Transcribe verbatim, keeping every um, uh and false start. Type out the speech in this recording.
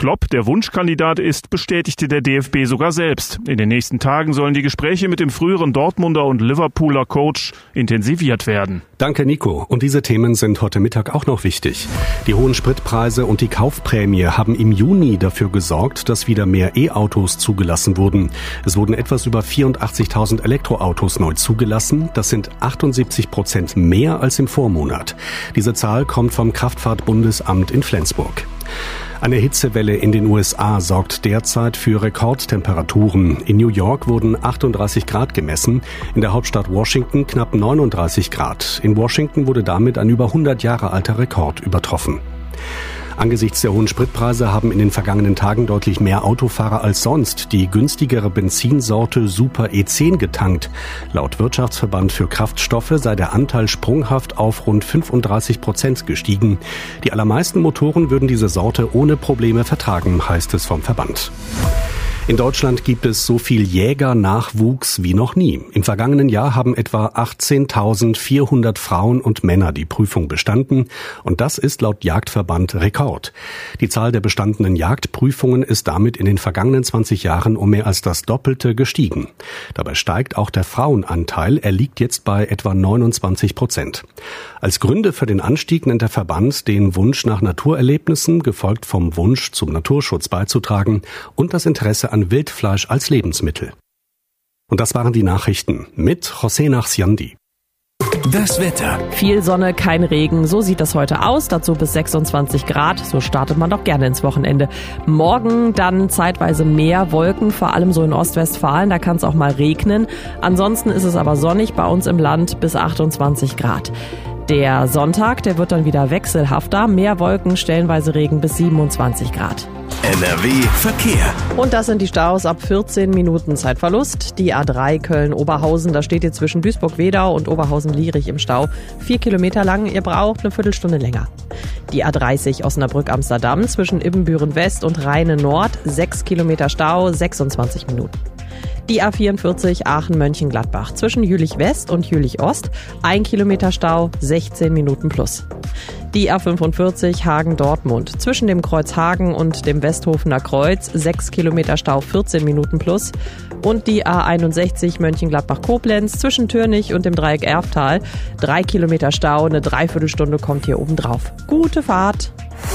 Klopp der Wunschkandidat ist, bestätigte der D F B sogar selbst. In den nächsten Tagen sollen die Gespräche mit dem früheren Dortmunder und Liverpooler Coach intensiviert werden. Danke, Nico. Und diese Themen sind heute Mittag auch noch wichtig. Die hohen Spritpreise und die Kaufprämie haben im Juni dafür gesorgt, dass wieder mehr E-Autos zugelassen wurden. Es wurden etwas über vierundachtzigtausend Elektroautos neu zugelassen. Das sind achtundsiebzig Prozent mehr als im Vormonat. Diese Zahl kommt vom Kraftfahrtbundesamt in Flensburg. Eine Hitzewelle in den U S A sorgt derzeit für Rekordtemperaturen. In New York wurden achtunddreißig Grad gemessen, in der Hauptstadt Washington knapp neununddreißig Grad. In Washington wurde damit ein über hundert Jahre alter Rekord übertroffen. Angesichts der hohen Spritpreise haben in den vergangenen Tagen deutlich mehr Autofahrer als sonst die günstigere Benzinsorte Super E zehn getankt. Laut Wirtschaftsverband für Kraftstoffe sei der Anteil sprunghaft auf rund fünfunddreißig Prozent gestiegen. Die allermeisten Motoren würden diese Sorte ohne Probleme vertragen, heißt es vom Verband. In Deutschland gibt es so viel Jägernachwuchs wie noch nie. Im vergangenen Jahr haben etwa achtzehntausendvierhundert Frauen und Männer die Prüfung bestanden. Und das ist laut Jagdverband Rekord. Die Zahl der bestandenen Jagdprüfungen ist damit in den vergangenen zwanzig Jahren um mehr als das Doppelte gestiegen. Dabei steigt auch der Frauenanteil. Er liegt jetzt bei etwa neunundzwanzig Prozent. Als Gründe für den Anstieg nennt der Verband den Wunsch nach Naturerlebnissen, gefolgt vom Wunsch zum Naturschutz beizutragen und das Interesse an Wildfleisch als Lebensmittel. Und das waren die Nachrichten mit José Nachsiandi. Das Wetter. Viel Sonne, kein Regen. So sieht das heute aus. Dazu bis sechsundzwanzig Grad. So startet man doch gerne ins Wochenende. Morgen dann zeitweise mehr Wolken, vor allem so in Ostwestfalen. Da kann es auch mal regnen. Ansonsten ist es aber sonnig bei uns im Land bis achtundzwanzig Grad. Der Sonntag, der wird dann wieder wechselhafter. Mehr Wolken, stellenweise Regen bis siebenundzwanzig Grad. N R W Verkehr. Und das sind die Staus ab vierzehn Minuten Zeitverlust. Die A drei Köln-Oberhausen, da steht ihr zwischen Duisburg-Wedau und Oberhausen-Lierich im Stau. Vier Kilometer lang, ihr braucht eine Viertelstunde länger. Die A dreißig Osnabrück-Amsterdam zwischen Ibbenbüren-West und Rheine-Nord. Sechs Kilometer Stau, sechsundzwanzig Minuten. Die A vierundvierzig Aachen-Mönchengladbach zwischen Jülich-West und Jülich-Ost. Ein Kilometer Stau, sechzehn Minuten plus. Die A fünfundvierzig Hagen-Dortmund zwischen dem Kreuz Hagen und dem Westhofener Kreuz. sechs Kilometer Stau, vierzehn Minuten plus. Und die A einundsechzig Mönchengladbach-Koblenz zwischen Türnich und dem Dreieck Erftal. drei Kilometer Stau, eine Dreiviertelstunde kommt hier oben drauf. Gute Fahrt!